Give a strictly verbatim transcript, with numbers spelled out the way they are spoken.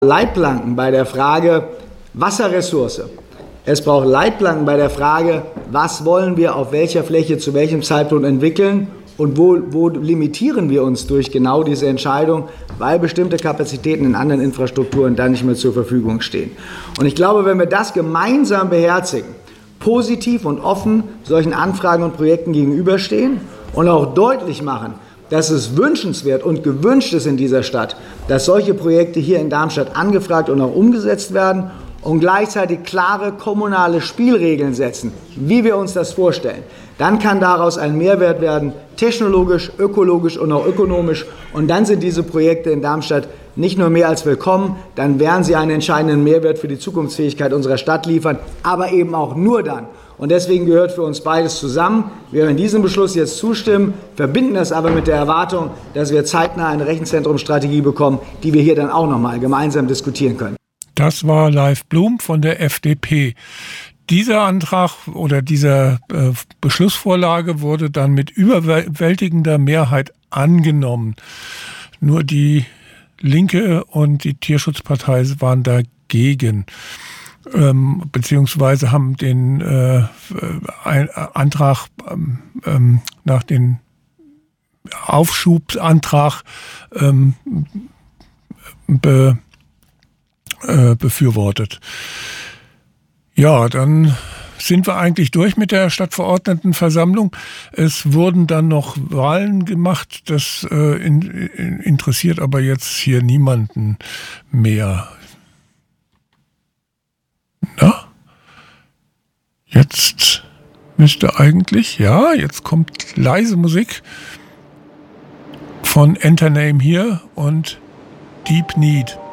Leitplanken bei der Frage Wasserressource. Es braucht Leitplanken bei der Frage, was wollen wir auf welcher Fläche zu welchem Zeitpunkt entwickeln und wo, wo limitieren wir uns durch genau diese Entscheidung, weil bestimmte Kapazitäten in anderen Infrastrukturen dann nicht mehr zur Verfügung stehen. Und ich glaube, wenn wir das gemeinsam beherzigen, positiv und offen solchen Anfragen und Projekten gegenüberstehen und auch deutlich machen, dass es wünschenswert und gewünscht ist in dieser Stadt, dass solche Projekte hier in Darmstadt angefragt und auch umgesetzt werden und gleichzeitig klare kommunale Spielregeln setzen, wie wir uns das vorstellen. Dann kann daraus ein Mehrwert werden, technologisch, ökologisch und auch ökonomisch. Und dann sind diese Projekte in Darmstadt nicht nur mehr als willkommen, dann werden sie einen entscheidenden Mehrwert für die Zukunftsfähigkeit unserer Stadt liefern, aber eben auch nur dann. Und deswegen gehört für uns beides zusammen. Wir werden diesem Beschluss jetzt zustimmen, verbinden das aber mit der Erwartung, dass wir zeitnah eine Rechenzentrumsstrategie bekommen, die wir hier dann auch noch mal gemeinsam diskutieren können. Das war Leif Blum von der F D P. Dieser Antrag oder diese äh, Beschlussvorlage wurde dann mit überwältigender Mehrheit angenommen. Nur die Linke und die Tierschutzpartei waren dagegen. Ähm, beziehungsweise haben den äh, ein, Antrag ähm, nach dem Aufschubsantrag ähm, be, äh, befürwortet. Ja, dann sind wir eigentlich durch mit der Stadtverordnetenversammlung. Es wurden dann noch Wahlen gemacht. Das äh, in, in, interessiert aber jetzt hier niemanden mehr. Na? Jetzt müsste eigentlich, ja, jetzt kommt leise Musik von Enter Name hier und Deep Need.